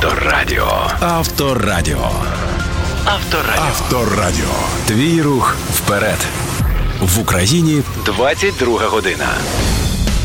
Авторадіо. Авторадіо. Авторадіо. Авторадіо. Твій рух вперед. В Україні 22 година.